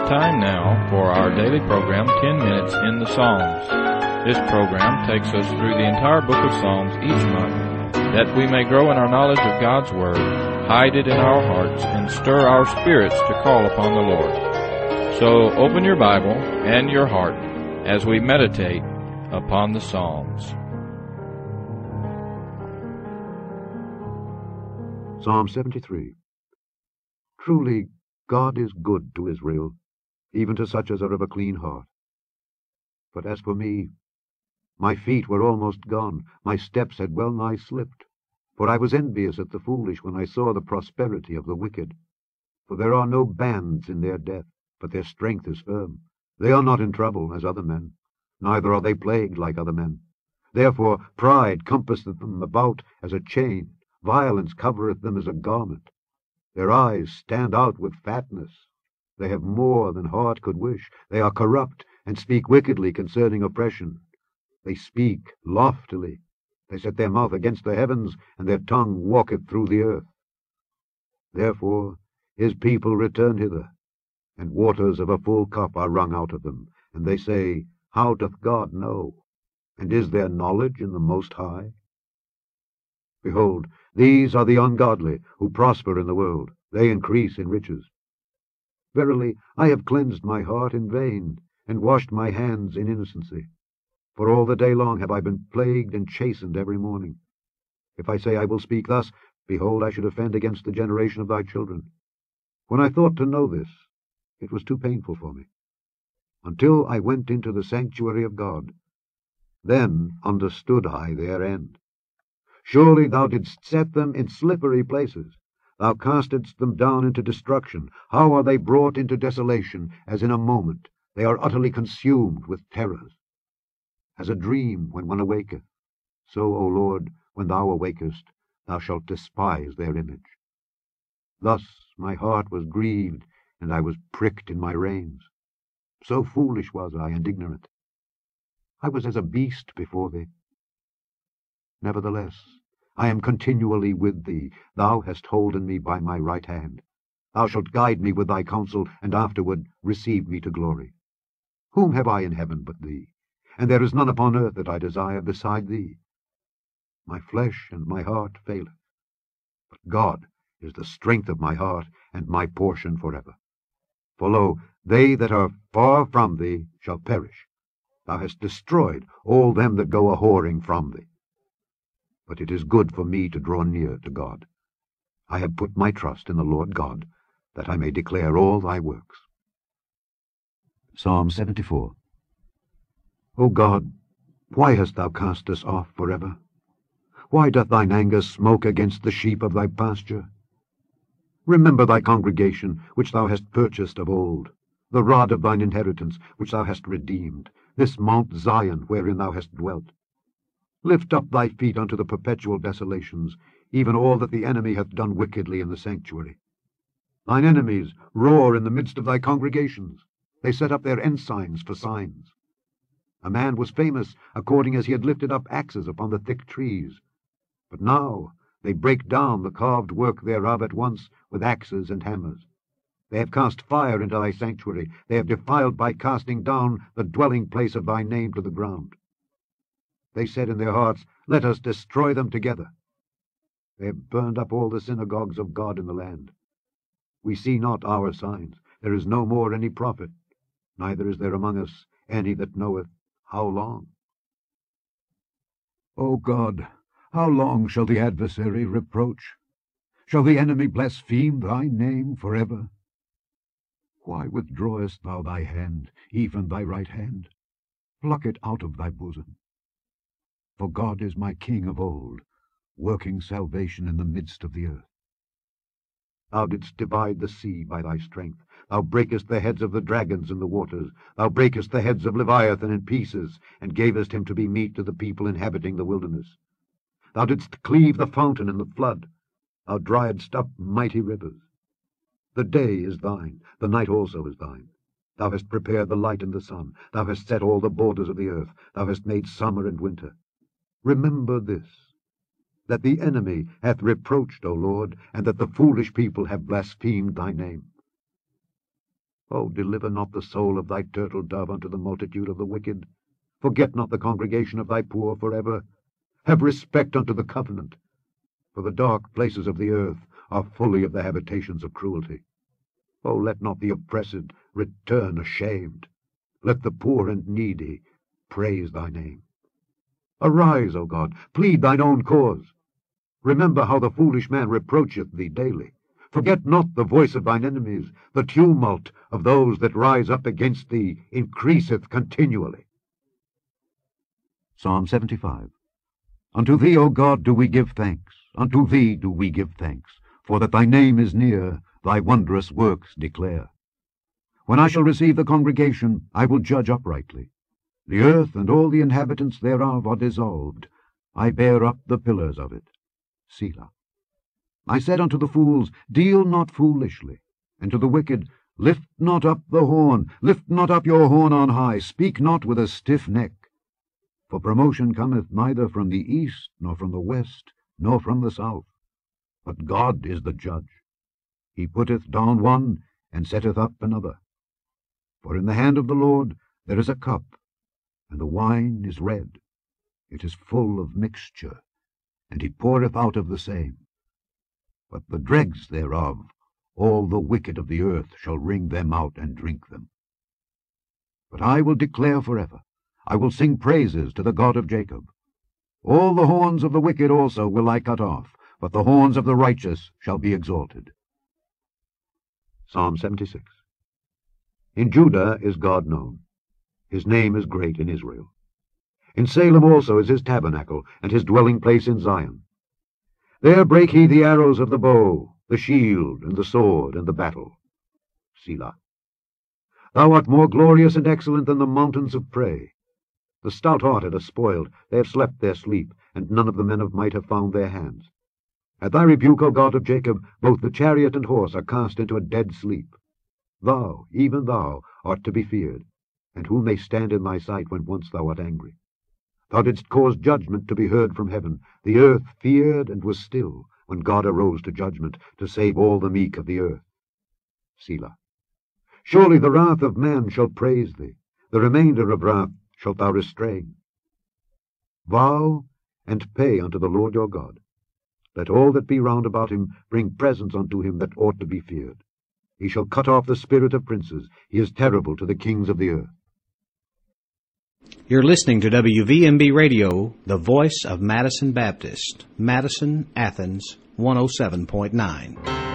time now for our daily program, 10 Minutes in the Psalms. This program takes us through the entire book of Psalms each month, that we may grow in our knowledge of God's Word, hide it in our hearts, and stir our spirits to call upon the Lord. So open your Bible and your heart as we meditate upon the Psalms. Psalm 73. Truly, God is good to Israel, even to such as are of a clean heart. But as for me, my feet were almost gone, my steps had well nigh slipped. For I was envious at the foolish when I saw the prosperity of the wicked. For there are no bands in their death, but their strength is firm. They are not in trouble as other men, neither are they plagued like other men. Therefore pride compasseth them about as a chain, violence covereth them as a garment. Their eyes stand out with fatness. They have more than heart could wish. They are corrupt, and speak wickedly concerning oppression. They speak loftily. They set their mouth against the heavens, and their tongue walketh through the earth. Therefore his people return hither, and waters of a full cup are wrung out of them. And they say, How doth God know? And is there knowledge in the Most High? Behold, these are the ungodly, who prosper in the world. They increase in riches. Verily, I have cleansed my heart in vain, and washed my hands in innocency. For all the day long have I been plagued and chastened every morning. If I say I will speak thus, behold, I should offend against the generation of thy children. When I thought to know this, it was too painful for me, until I went into the sanctuary of God. Then understood I their end. Surely thou didst set them in slippery places. Thou castedst them down into destruction. How are they brought into desolation, as in a moment? They are utterly consumed with terrors. As a dream when one awaketh, so, O Lord, when thou awakest, thou shalt despise their image. Thus my heart was grieved, and I was pricked in my reins. So foolish was I, and ignorant. I was as a beast before thee. Nevertheless, I am continually with thee. Thou hast holden me by my right hand. Thou shalt guide me with thy counsel, and afterward receive me to glory. Whom have I in heaven but thee? And there is none upon earth that I desire beside thee. My flesh and my heart faileth, but God is the strength of my heart, and my portion forever. For lo, they that are far from thee shall perish. Thou hast destroyed all them that go a-whoring from thee. But it is good for me to draw near to God. I have put my trust in the Lord God, that I may declare all thy works. Psalm 74. O God, why hast thou cast us off forever? Why doth thine anger smoke against the sheep of thy pasture? Remember thy congregation, which thou hast purchased of old, the rod of thine inheritance, which thou hast redeemed, this Mount Zion, wherein thou hast dwelt. Lift up thy feet unto the perpetual desolations, even all that the enemy hath done wickedly in the sanctuary. Thine enemies roar in the midst of thy congregations. They set up their ensigns for signs. A man was famous according as he had lifted up axes upon the thick trees. But now they break down the carved work thereof at once with axes and hammers. They have cast fire into thy sanctuary. They have defiled by casting down the dwelling place of thy name to the ground. They said in their hearts, Let us destroy them together. They have burned up all the synagogues of God in the land. We see not our signs. There is no more any prophet, neither is there among us any that knoweth how long. O God, how long shall the adversary reproach? Shall the enemy blaspheme thy name forever? Why withdrawest thou thy hand, even thy right hand? Pluck it out of thy bosom. For God is my King of old, working salvation in the midst of the earth. Thou didst divide the sea by thy strength. Thou breakest the heads of the dragons in the waters. Thou breakest the heads of Leviathan in pieces, and gavest him to be meat to the people inhabiting the wilderness. Thou didst cleave the fountain in the flood. Thou driedst up mighty rivers. The day is thine, the night also is thine. Thou hast prepared the light and the sun. Thou hast set all the borders of the earth. Thou hast made summer and winter. Remember this, that the enemy hath reproached, O Lord, and that the foolish people have blasphemed thy name. O deliver not the soul of thy turtle dove unto the multitude of the wicked. Forget not the congregation of thy poor forever. Have respect unto the covenant. For the dark places of the earth are fully of the habitations of cruelty. O let not the oppressed return ashamed. Let the poor and needy praise thy name. Arise, O God, plead thine own cause. Remember how the foolish man reproacheth thee daily. Forget not the voice of thine enemies. The tumult of those that rise up against thee increaseth continually. Psalm 75. Unto thee, O God, do we give thanks. Unto thee do we give thanks. For that thy name is near, thy wondrous works declare. When I shall receive the congregation, I will judge uprightly. The earth and all the inhabitants thereof are dissolved. I bear up the pillars of it. Selah. I said unto the fools, Deal not foolishly. And to the wicked, Lift not up the horn, lift not up your horn on high, speak not with a stiff neck. For promotion cometh neither from the east, nor from the west, nor from the south. But God is the judge. He putteth down one, and setteth up another. For in the hand of the Lord there is a cup, and the wine is red. It is full of mixture, and he poureth out of the same. But the dregs thereof, all the wicked of the earth shall wring them out and drink them. But I will declare forever, I will sing praises to the God of Jacob. All the horns of the wicked also will I cut off, but the horns of the righteous shall be exalted. Psalm 76. In Judah is God known. His name is great in Israel. In Salem also is his tabernacle, and his dwelling place in Zion. There brake he the arrows of the bow, the shield, and the sword, and the battle. Selah. Thou art more glorious and excellent than the mountains of prey. The stout-hearted are spoiled, they have slept their sleep, and none of the men of might have found their hands. At thy rebuke, O God of Jacob, both the chariot and horse are cast into a dead sleep. Thou, even thou, art to be feared, and who may stand in thy sight when once thou art angry? Thou didst cause judgment to be heard from heaven. The earth feared and was still, when God arose to judgment, to save all the meek of the earth. Selah. Surely the wrath of man shall praise thee, the remainder of wrath shalt thou restrain. Vow and pay unto the Lord your God. Let all that be round about him bring presents unto him that ought to be feared. He shall cut off the spirit of princes. He is terrible to the kings of the earth. You're listening to WVMB Radio, the voice of Madison Baptist, Madison, Athens, 107.9.